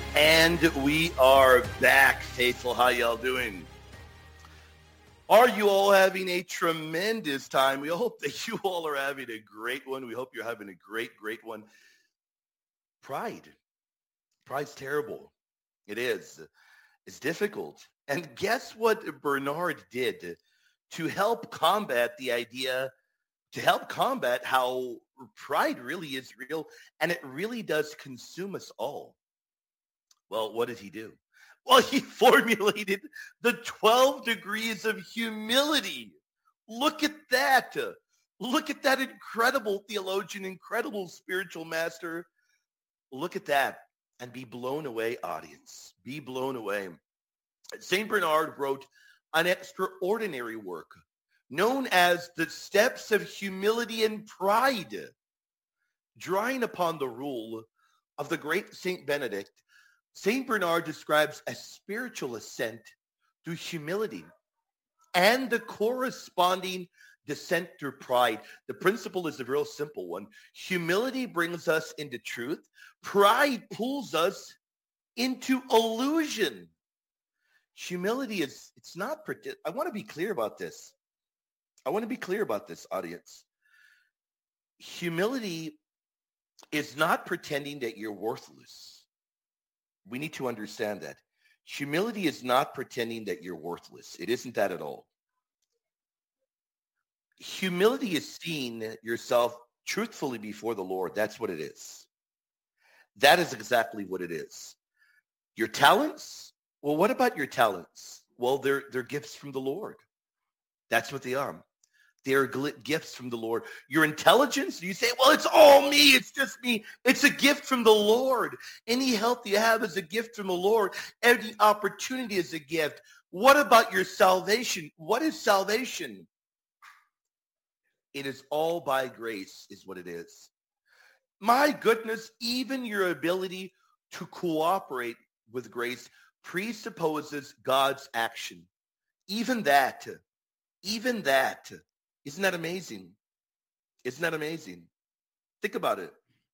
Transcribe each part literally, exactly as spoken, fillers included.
And we are back, faithful. How y'all doing? Are you all having a tremendous time? We hope that you all are having a great one. We hope you're having a great, great one. Pride. Pride's terrible. It is. It's difficult. And guess what Bernard did to help combat the idea, to help combat how pride really is real and it really does consume us all? Well, what did he do? Well, he formulated the twelve degrees of humility. Look at that. Look at that incredible theologian, incredible spiritual master. Look at that and be blown away, audience. Be blown away. Saint Bernard wrote an extraordinary work known as The Steps of Humility and Pride, drawing upon the rule of the great Saint Benedict. Saint Bernard describes a spiritual ascent through humility and the corresponding descent through pride. The principle is a real simple one. Humility brings us into truth. Pride pulls us into illusion. Humility is, it's not, I want to be clear about this. I want to be clear about this, audience. Humility is not pretending that you're worthless. We need to understand that. Humility is not pretending that you're worthless. It isn't that at all. Humility is seeing yourself truthfully before the Lord. That's what it is. That is exactly what it is. Your talents? Well, what about your talents? Well, they're, they're gifts from the Lord. That's what they are. They're gifts from the Lord. Your intelligence, you say, well, it's all me. It's just me. It's a gift from the Lord. Any health you have is a gift from the Lord. Every opportunity is a gift. What about your salvation? What is salvation? It is all by grace is what it is. My goodness, even your ability to cooperate with grace presupposes God's action. Even that, even that. Isn't that amazing? Isn't that amazing? Think about it.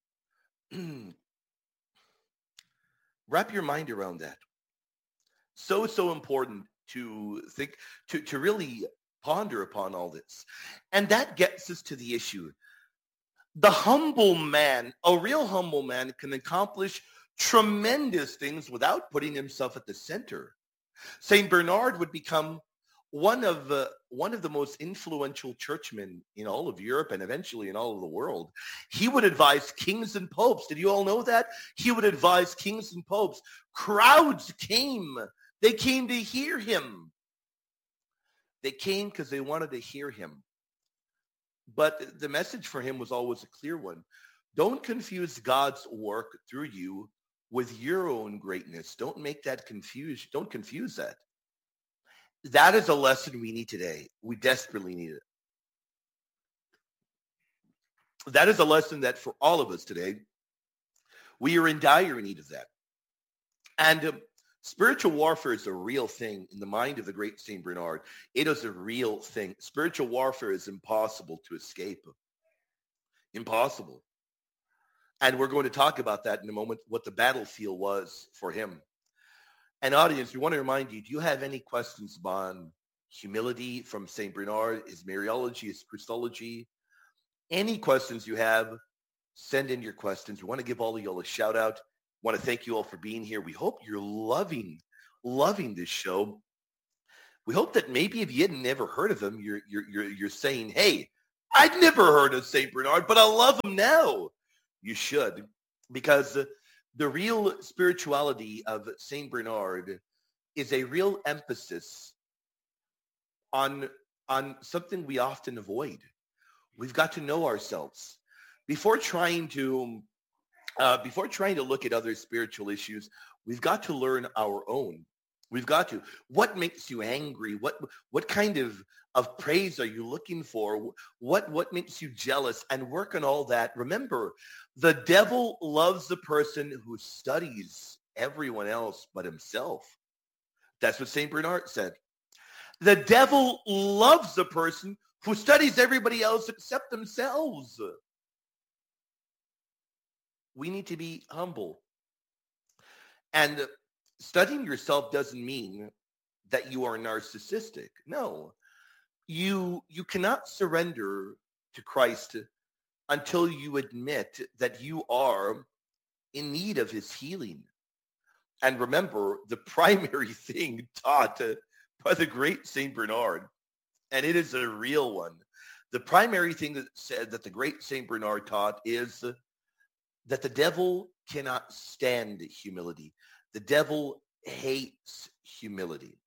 Wrap your mind around that. So, so important to think, to, to really ponder upon all this. And that gets us to the issue. The humble man, a real humble man, can accomplish tremendous things without putting himself at the center. Saint Bernard would become one of uh, one of the most influential churchmen in all of Europe and eventually in all of the world. He would advise kings and popes. Did you all know that? He would advise kings and popes. Crowds came. They came to hear him. They came because they wanted to hear him. But the message for him was always a clear one. Don't confuse God's work through you with your own greatness. Don't make that confuse. Don't confuse that. That is a lesson we need today. We desperately need it. That is a lesson that for all of us today, we are in dire need of that. And um, spiritual warfare is a real thing in the mind of the great Saint Bernard. It is a real thing. Spiritual warfare is impossible to escape. Impossible. And we're going to talk about that in a moment, what the battlefield was for him. And audience, we want to remind you, do you have any questions on humility from Saint Bernard, his Mariology, his Christology? Any questions you have, send in your questions. We want to give all of you all a shout out. We want to thank you all for being here. We hope you're loving, loving this show. We hope that maybe if you had never heard of him, you're, you're, you're, you're saying, hey, I'd never heard of Saint Bernard, but I love him now. You should, because uh, the real spirituality of Saint Bernard is a real emphasis on, on something we often avoid. We've got to know ourselves. Before trying to uh, before trying to look at other spiritual issues, we've got to learn our own. We've got to. What makes you angry? What what kind of, of praise are you looking for? What what makes you jealous? And work on all that. Remember, the devil loves the person who studies everyone else but himself. That's what Saint Bernard said. The devil loves the person who studies everybody else except themselves. We need to be humble. And studying yourself doesn't mean that you are narcissistic. No, you you cannot surrender to Christ until you admit that you are in need of his healing. And remember, the primary thing taught by the great Saint Bernard, and it is a real one. The primary thing that said that the great Saint Bernard taught is that the devil cannot stand humility. The devil hates humility.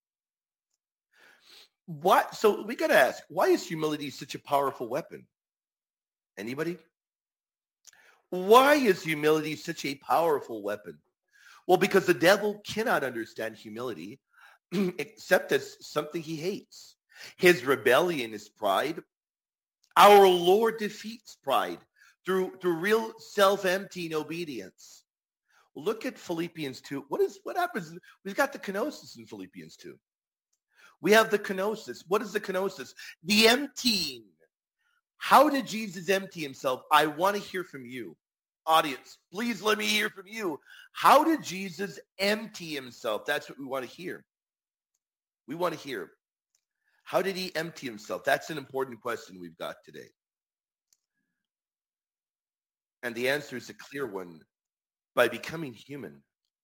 What? So we got to ask, why is humility such a powerful weapon? Anybody? Why is humility such a powerful weapon? Well, because the devil cannot understand humility except as something he hates. His rebellion is pride. Our Lord defeats pride through, through real self-emptying obedience. Look at Philippians two. What is what happens? We've got the kenosis in Philippians two. We have the kenosis. What is the kenosis? The emptying. How did Jesus empty himself? I want to hear from you. Audience, please let me hear from you. How did Jesus empty himself? That's what we want to hear. We want to hear. How did he empty himself? That's an important question we've got today. And the answer is a clear one. By becoming human.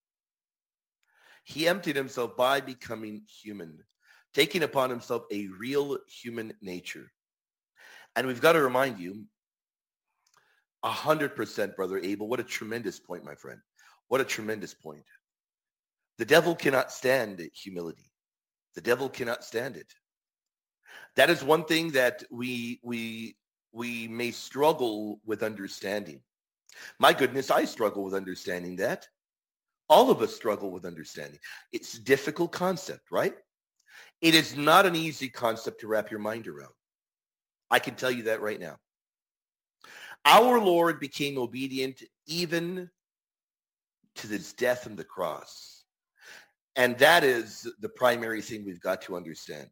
He emptied himself by becoming human, taking upon himself a real human nature. And we've got to remind you, a hundred percent, Brother Abel, what a tremendous point, my friend. What a tremendous point. The devil cannot stand humility. The devil cannot stand it. That is one thing that we we we may struggle with understanding. My goodness, I struggle with understanding that. All of us struggle with understanding. It's a difficult concept, right? It is not an easy concept to wrap your mind around. I can tell you that right now. Our Lord became obedient even to his death on the cross. And that is the primary thing we've got to understand.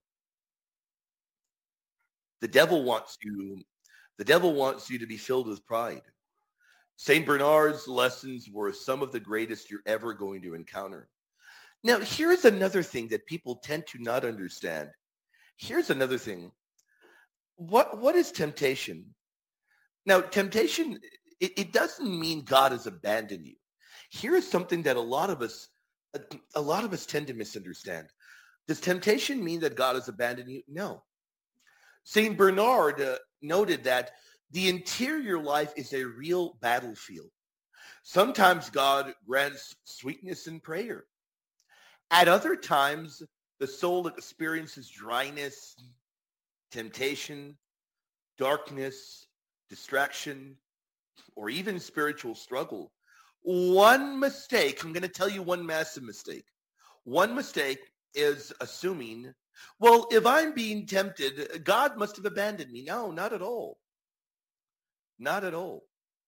The devil wants you, the devil wants you to be filled with pride. Saint Bernard's lessons were some of the greatest you're ever going to encounter. Now, here's another thing that people tend to not understand. Here's another thing. What, what is temptation? Now, temptation, it, it doesn't mean God has abandoned you. Here is something that a lot of us, a, a lot of us tend to misunderstand. Does temptation mean that God has abandoned you? No. Saint Bernard uh, noted that the interior life is a real battlefield. Sometimes God grants sweetness in prayer. At other times, the soul experiences dryness, temptation, darkness, distraction, or even spiritual struggle. One mistake, I'm going to tell you one massive mistake. One mistake is assuming, well, if I'm being tempted, God must have abandoned me. No, not at all. Not at all.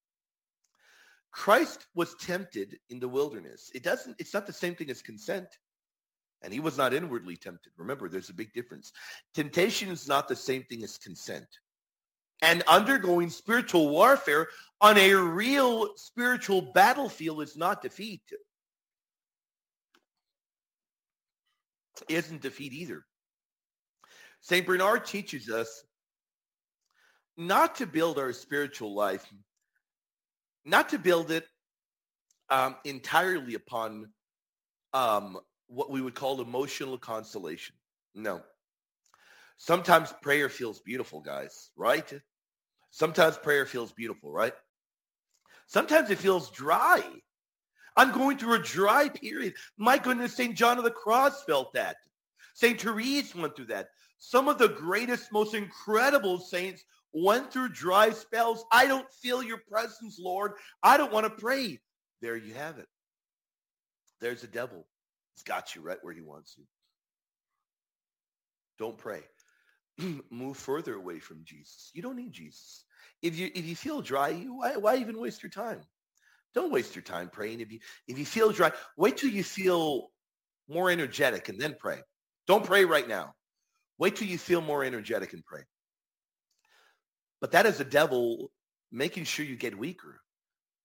Christ was tempted in the wilderness. It doesn't, it's not the same thing as consent. And he was not inwardly tempted. Remember, there's a big difference. Temptation is not the same thing as consent. And undergoing spiritual warfare on a real spiritual battlefield is not defeat. It isn't defeat either. Saint Bernard teaches us not to build our spiritual life, not to build it um, entirely upon um, what we would call emotional consolation. No. Sometimes prayer feels beautiful, guys, right? Sometimes prayer feels beautiful, right? Sometimes it feels dry. I'm going through a dry period. My goodness, Saint John of the Cross felt that. Saint Therese went through that. Some of the greatest, most incredible saints went through dry spells. I don't feel your presence, Lord. I don't want to pray. There you have it. There's the devil. He's got you right where he wants you. Don't pray. Move further away from Jesus. You don't need Jesus. If you if you feel dry, you, why, why even waste your time? Don't waste your time praying. If you if you feel dry, wait till you feel more energetic and then pray. Don't pray right now. Wait till you feel more energetic and pray. But that is the devil making sure you get weaker.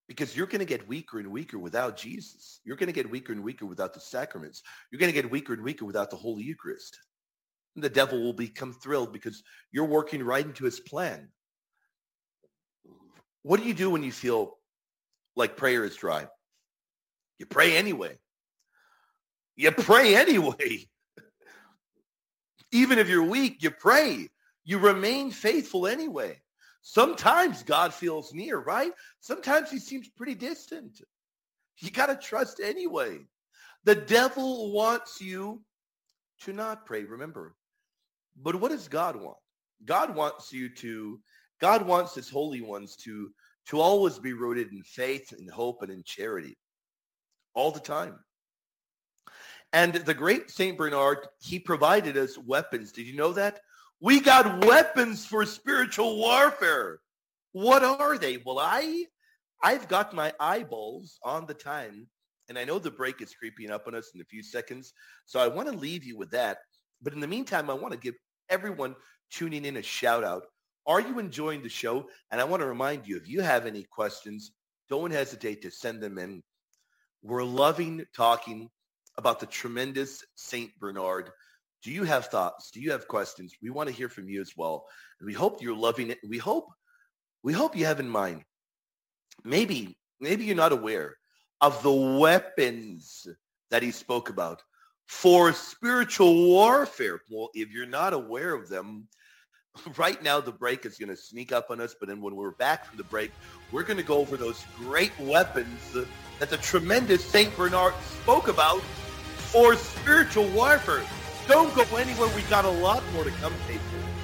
because you're going to get weaker and weaker without Jesus. You're going to get weaker and weaker without the sacraments. You're going to get weaker and weaker without the Holy Eucharist. And the devil will become thrilled because you're working right into his plan. What do you do when you feel like prayer is dry? You pray anyway. You pray anyway. Even if you're weak, you pray. You remain faithful anyway. Sometimes God feels near, right? Sometimes he seems pretty distant. You got to trust anyway. The devil wants you to not pray, remember. But what does God want? God wants you to, God wants his holy ones to, to always be rooted in faith and hope and in charity all the time. And the great Saint Bernard, he provided us weapons. Did you know that? We got weapons for spiritual warfare. What are they? Well, I, I've got my eyeballs on the time, and I know the break is creeping up on us in a few seconds, so I want to leave you with that. But in the meantime, I want to give everyone tuning in a shout out. Are you enjoying the show? And I want to remind you, if you have any questions, don't hesitate to send them in. We're loving talking about the tremendous Saint Bernard. Do you have thoughts? Do you have questions? We want to hear from you as well. And we hope you're loving it. We hope, we hope you have in mind, maybe, maybe you're not aware of the weapons that he spoke about for spiritual warfare. Well, if you're not aware of them, right now the break is going to sneak up on us. But then when we're back from the break, we're going to go over those great weapons that the tremendous Saint Bernard spoke about for spiritual warfare. Don't go anywhere. We got a lot more to come, faithful.